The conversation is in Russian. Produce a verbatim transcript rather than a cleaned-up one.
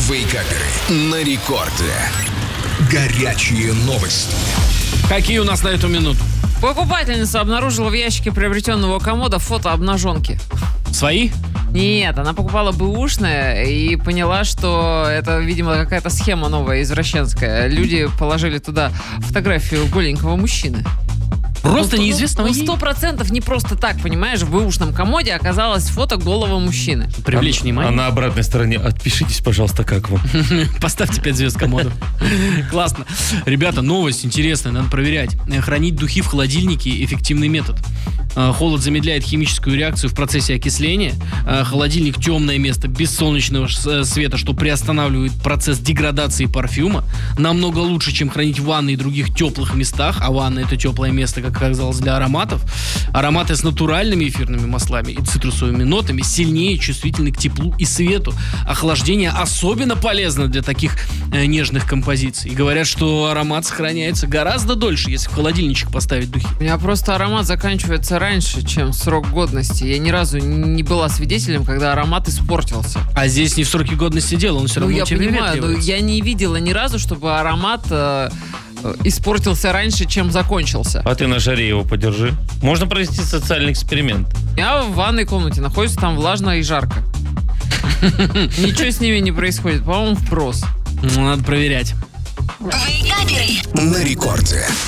Вейкаперы на рекорде. Горячие новости. Какие у нас на эту минуту? Покупательница обнаружила в ящике приобретенного комода фото обнаженки. Свои? Нет, она покупала бэушное и поняла, что это, видимо, какая-то схема новая, извращенская. Люди положили туда фотографию голенького мужчины. Просто Ну, неизвестного Ну, ей? сто процентов не просто так, понимаешь? В бэушном комоде оказалось фото голого мужчины. Привлечь А внимание. на обратной стороне отпишитесь, пожалуйста, как вам. Поставьте пять звезд комоду. Классно. Ребята, новость интересная, надо проверять. Хранить духи в холодильнике – эффективный метод. Холод замедляет химическую реакцию в процессе окисления. Холодильник – темное место без солнечного света, что приостанавливает процесс деградации парфюма. Намного лучше, чем хранить в ванной и других теплых местах. А ванна – это теплое место, как оказалось, для ароматов. Ароматы с натуральными эфирными маслами и цитрусовыми нотами сильнее чувствительны к теплу и свету. Охлаждение особенно полезно для таких э, нежных композиций. И говорят, что аромат сохраняется гораздо дольше, если в холодильничек поставить духи. У меня просто аромат заканчивается раньше, чем срок годности. Я ни разу не была свидетелем, когда аромат испортился. А здесь не в сроке годности дело, он все Ну, равно я у тебя понимаю, но выветривается. я не видела ни разу, чтобы аромат э, испортился раньше, чем закончился. А ты на жаре его подержи. Можно провести социальный эксперимент. Я в ванной комнате нахожусь, там влажно и жарко. Ничего с ними не происходит, по-моему, впрос. Надо проверять. На рекорде.